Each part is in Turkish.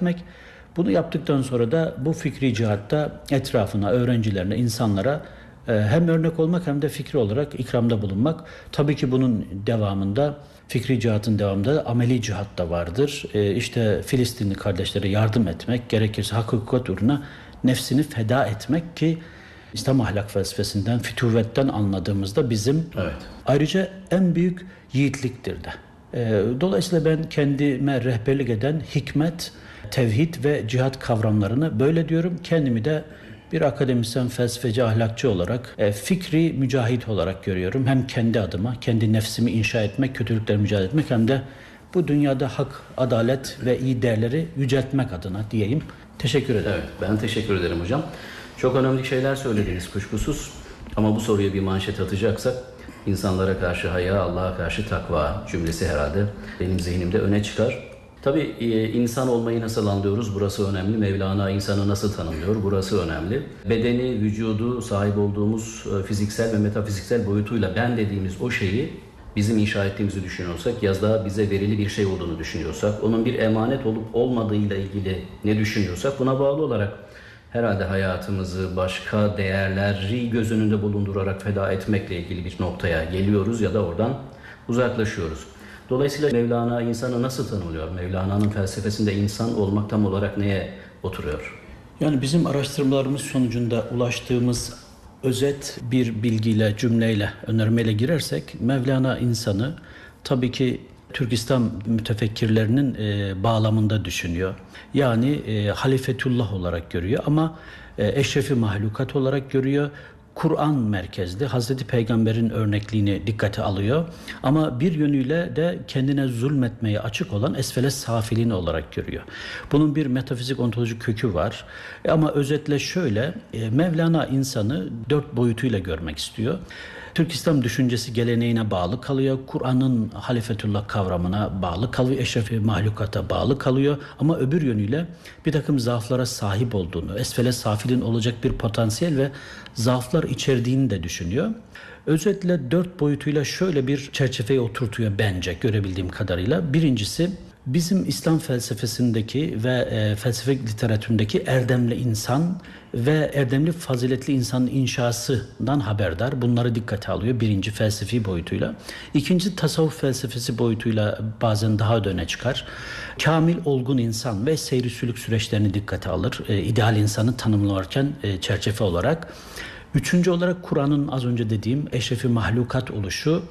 etmek. Bunu yaptıktan sonra da bu fikri cihatta etrafına, öğrencilerine, insanlara hem örnek olmak hem de fikri olarak ikramda bulunmak. Tabii ki bunun devamında, fikri cihatın devamında ameli cihat da vardır. İşte Filistinli kardeşlere yardım etmek, gerekirse hak hukukat uğruna nefsini feda etmek ki İslam ahlak felsefesinden, fütüvvetten anladığımızda bizim ayrıca en büyük yiğitliktir de. Dolayısıyla ben kendime rehberlik eden hikmet, tevhid ve cihat kavramlarını böyle diyorum. Kendimi de bir akademisyen, felsefeci, ahlakçı olarak, fikri mücahit olarak görüyorum. Hem kendi adıma, kendi nefsimi inşa etmek, kötülükleri mücadele etmek hem de bu dünyada hak, adalet ve iyi değerleri yüceltmek adına diyeyim. Teşekkür ederim. Evet, ben teşekkür ederim hocam. Çok önemli şeyler söylediniz kuşkusuz. Ama bu soruya bir manşet atacaksak, insanlara karşı haya, Allah'a karşı takva cümlesi herhalde benim zihnimde öne çıkar. Tabii insan olmayı nasıl anlıyoruz? Burası önemli. Mevlana insanı nasıl tanımlıyor? Burası önemli. Bedeni, vücudu, sahip olduğumuz fiziksel ve metafiziksel boyutuyla ben dediğimiz o şeyi bizim inşa ettiğimizi düşünüyorsak, ya da bize verili bir şey olduğunu düşünüyorsak, onun bir emanet olup olmadığıyla ilgili ne düşünüyorsak, buna bağlı olarak herhalde hayatımızı başka değerleri göz önünde bulundurarak feda etmekle ilgili bir noktaya geliyoruz ya da oradan uzaklaşıyoruz. Dolayısıyla Mevlana insanı nasıl tanımlıyor? Mevlana'nın felsefesinde insan olmak tam olarak neye oturuyor? Yani bizim araştırmalarımız sonucunda ulaştığımız özet bir bilgiyle, cümleyle, önermeyle girersek Mevlana insanı tabii ki Türk İslam mütefekkirlerinin bağlamında düşünüyor. Yani halifetullah olarak görüyor ama eşrefi mahlukat olarak görüyor. Kur'an merkezli, Hazreti Peygamber'in örnekliğini dikkate alıyor. Ama bir yönüyle de kendine zulmetmeye açık olan esfele safilin olarak görüyor. Bunun bir metafizik ontolojik kökü var. Ama özetle şöyle, Mevlana insanı 4 boyutuyla görmek istiyor. Türk İslam düşüncesi geleneğine bağlı kalıyor. Kur'an'ın halifetullah kavramına bağlı kalıyor. Eşrefi mahlukata bağlı kalıyor. Ama öbür yönüyle bir takım zaaflara sahip olduğunu, esfele safilin olacak bir potansiyel ve zaaflar içerdiğini de düşünüyor. Özetle 4 boyutuyla şöyle bir çerçeveye oturtuyor bence görebildiğim kadarıyla. Birincisi, bizim İslam felsefesindeki ve felsefe literatüründeki erdemli insan ve erdemli faziletli insanın inşasından haberdar. Bunları dikkate alıyor birinci felsefi boyutuyla. İkinci tasavvuf felsefesi boyutuyla bazen daha da öne çıkar. Kamil olgun insan ve seyri sülük süreçlerini dikkate alır. İdeal insanı tanımlarken çerçeve olarak. Üçüncü olarak Kur'an'ın az önce dediğim eşrefi mahlukat oluşu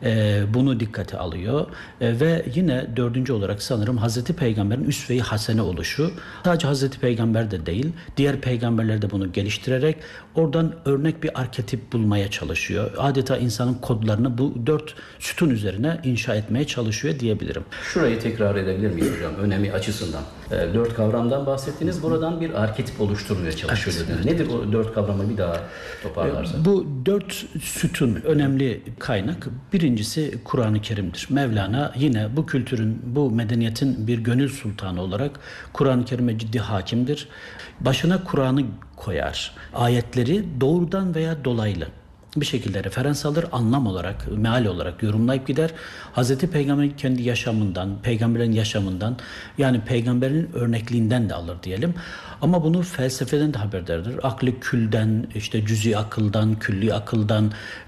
bunu dikkate alıyor. Ve yine dördüncü olarak sanırım Hazreti Peygamber'in üsve-i hasene oluşu. Sadece Hazreti Peygamber de değil, diğer peygamberler de bunu geliştirerek oradan örnek bir arketip bulmaya çalışıyor. Adeta insanın kodlarını bu 4 sütun üzerine inşa etmeye çalışıyor diyebilirim. Şurayı tekrar edebilir miyiz hocam? Önemi açısından. 4 kavramdan bahsettiniz. Buradan bir arketip oluşturmaya çalışıyor dediniz. Nedir o 4 kavramı bir daha toparlarsak? Bu 4 sütun önemli kaynak. Birincisi Kur'an-ı Kerim'dir. Mevlana yine bu kültürün, bu medeniyetin bir gönül sultanı olarak Kur'an-ı Kerim'e ciddi hakimdir. Başına Kur'an'ı koyar. Ayetleri doğrudan veya dolaylı bir şekilde referans alır, anlam olarak, meal olarak yorumlayıp gider. Hazreti Peygamber'in kendi yaşamından, peygamberin yaşamından, yani peygamberin örnekliğinden de alır diyelim. Ama bunu felsefeden de haberdardır. Aklı külden, işte cüz'i akıldan, külli akıldan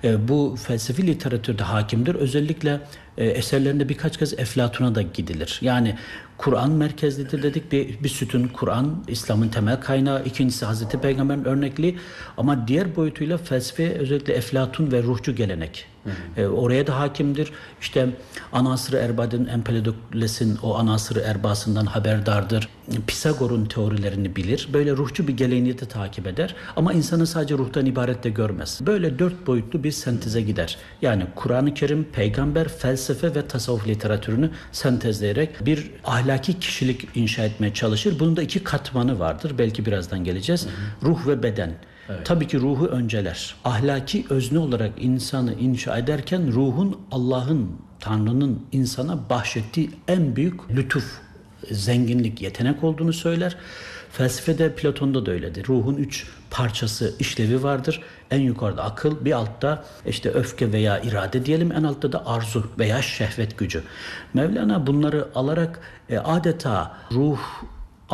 bu felsefi literatürde hakimdir. Özellikle eserlerinde birkaç kez Eflatun'a da gidilir. Yani Kur'an merkezlidir dedik. Bir sütun Kur'an, İslam'ın temel kaynağı. İkincisi Hazreti Peygamber'in örnekliği. Ama diğer boyutuyla felsefe, özellikle Eflatun ve ruhçu gelenek. Oraya da hakimdir. İşte Anasır-ı Erbad'ın, Empedoklesin o Anasır-ı Erbasından haberdardır. Pisagor'un teorilerini bilir. Böyle ruhçu bir geleneği de takip eder. Ama insanı sadece ruhtan ibaret de görmez. Böyle 4 boyutlu bir senteze gider. Yani Kur'an-ı Kerim, peygamber, felsefe ve tasavvuf literatürünü sentezleyerek bir ahlaki kişilik inşa etmeye çalışır. Bunun da 2 katmanı vardır. Belki birazdan geleceğiz. Ruh ve beden. Evet. Tabii ki ruhu önceler. Ahlaki özne olarak insanı inşa ederken ruhun Allah'ın, Tanrı'nın insana bahşettiği en büyük lütuf, zenginlik, yetenek olduğunu söyler. Felsefede, Platon'da da öyledir. Ruhun 3 parçası, işlevi vardır. En yukarıda akıl, bir altta işte öfke veya irade diyelim, en altta da arzu veya şehvet gücü. Mevlana bunları alarak adeta ruh